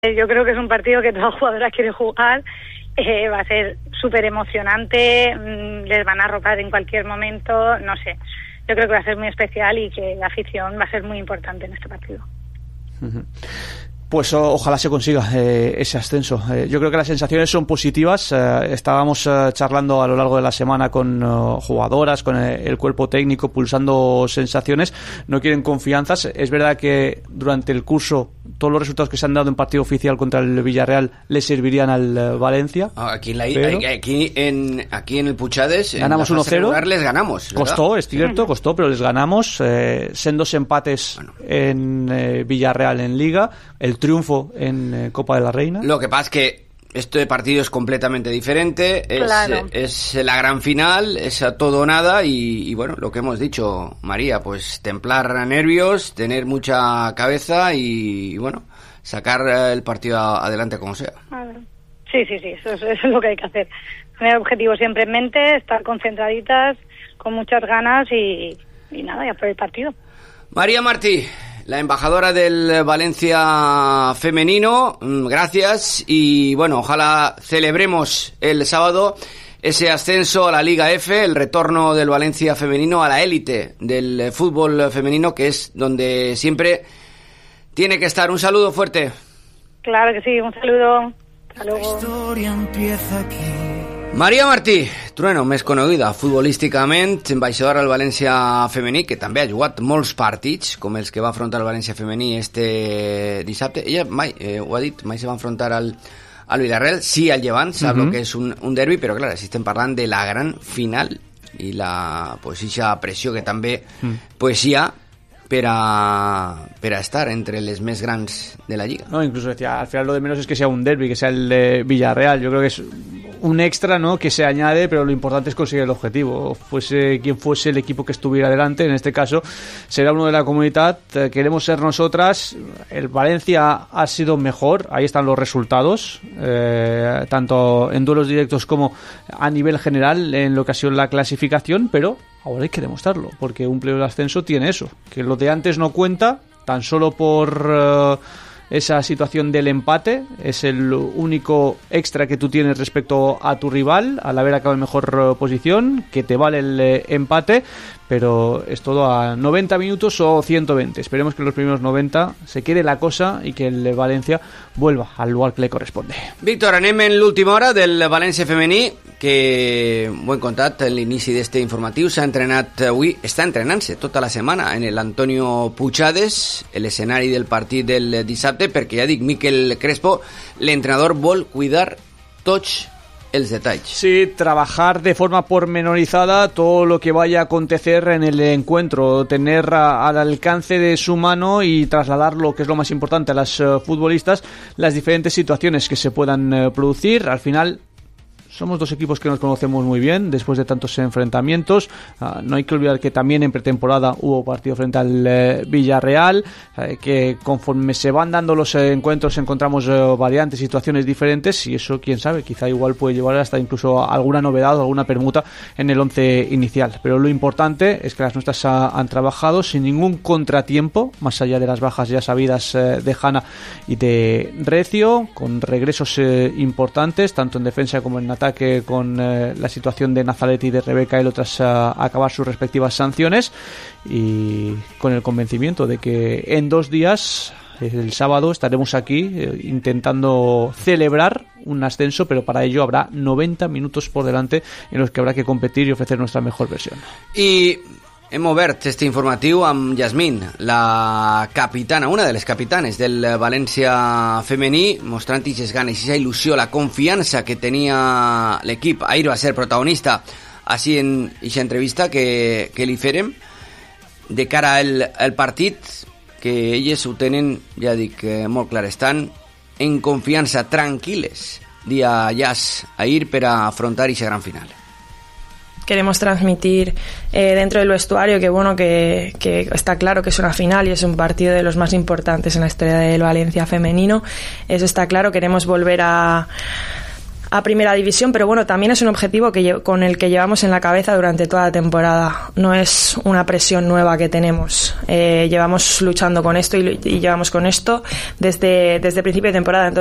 Yo creo que es un partido que todas las jugadoras quieren jugar. Va a ser súper emocionante, les van a arropar en cualquier momento, no sé. Yo creo que va a ser muy especial y que la afición va a ser muy importante en este partido. Pues ojalá se consiga ese ascenso. Yo creo que las sensaciones son positivas. Estábamos charlando a lo largo de la semana con jugadoras, con el cuerpo técnico, pulsando sensaciones. No quieren confianzas. Es verdad que durante el curso todos los resultados que se han dado en partido oficial contra el Villarreal le servirían al Valencia. Aquí en el Puchades ganamos 1-0. Les ganamos, ¿verdad? Costó, es cierto, costó, pero les ganamos. Sendos empates en Villarreal en Liga. El triunfo en Copa de la Reina. Lo que pasa es que este partido es completamente diferente, Claro. es la gran final, es a todo o nada y bueno, lo que hemos dicho, María, pues templar nervios, tener mucha cabeza y bueno, sacar el partido adelante como sea. Sí, eso es lo que hay que hacer. Tener objetivos siempre en mente, estar concentraditas, con muchas ganas y nada, ya por el partido. María Martí, la embajadora del Valencia femenino, gracias y bueno, ojalá celebremos el sábado ese ascenso a la Liga F, el retorno del Valencia femenino a la élite del fútbol femenino, que es donde siempre tiene que estar. Un saludo fuerte. Claro que sí, un saludo. Hasta luego. La historia empieza aquí. Maria Martí, trueno, més coneguda futbolísticament, ambaixadora del València femení, que també ha jugat molts partits, com els que va afrontar el València femení este dissabte. Ella mai, ho ha dit, mai se va enfrontar al Villarreal, sí al Llevant, sap lo que és un derbi, però clar, si estem parlant de la gran final i la eixa pressió que també hi ha per a estar entre les més grans de la Lliga. No, incluso decía, al final lo de menos es que sea un derbi, que sea el de Villarreal. Yo creo que es un extra, ¿no?, que se añade, pero lo importante es conseguir el objetivo. Fuese quien fuese el equipo que estuviera delante, en este caso será uno de la comunidad. Queremos ser nosotras. El Valencia ha sido mejor, ahí están los resultados, tanto en duelos directos como a nivel general en lo que ha sido la clasificación, pero ahora hay que demostrarlo, porque un playoff de ascenso tiene eso, que lo de antes no cuenta, tan solo por esa situación del empate, es el único extra que tú tienes respecto a tu rival, al haber acabado en mejor posición, que te vale el empate, pero es todo a 90 minutos o 120. Esperemos que en los primeros 90 se quede la cosa y que el Valencia vuelva al lugar que le corresponde. Víctor, anem en l'última hora del València femení, que ho hem contat en l'inici d'este informatiu, s'ha entrenat avui, està entrenant-se tota la setmana en l'Antonio Puchades, l'escenari del partit del dissabte, perquè ja dic, Miquel Crespo, l'entrenador vol cuidar tots els detalls. Sí, trabajar de forma pormenorizada todo lo que vaya a acontecer en el encuentro, tener al alcance de su mano y trasladar lo que es lo más importante a las futbolistas, las diferentes situaciones que se puedan producir. Al final somos dos equipos que nos conocemos muy bien después de tantos enfrentamientos. No hay que olvidar que también en pretemporada hubo partido frente al Villarreal, que conforme se van dando los encuentros encontramos variantes, situaciones diferentes, y eso, quién sabe, quizá igual puede llevar hasta incluso a alguna novedad o alguna permuta en el once inicial. Pero lo importante es que las nuestras han trabajado sin ningún contratiempo, más allá de las bajas ya sabidas de Hanna y de Recio, con regresos importantes, tanto en defensa como en ataque, con la situación de Nazaret y de Rebeca Elo tras acabar sus respectivas sanciones, y con el convencimiento de que en 2 días, el sábado, estaremos aquí intentando celebrar un ascenso, pero para ello habrá 90 minutos por delante en los que habrá que competir y ofrecer nuestra mejor versión. I hem obert este informatiu amb Yasmín, la capitana, una de les capitanes del València femení, mostrant aquestes ganes, aquesta il·lusió, la confiança que tenia l'equip. Ahir va ser protagonista així en aquesta entrevista que li farem de cara al partit, que elles ho tenen, ja dic, molt clar, estan en confiança, tranquil·les, dia Yas ahir, per a afrontar aquesta gran final. Queremos transmitir dentro del vestuario que bueno, que está claro que es una final y es un partido de los más importantes en la historia del Valencia femenino. Eso está claro. Queremos volver a a Primera División, pero bueno, también es un objetivo con el que llevamos en la cabeza durante toda la temporada. No es una presión nueva que tenemos. Llevamos luchando con esto y llevamos con esto desde el principio de temporada. Entonces,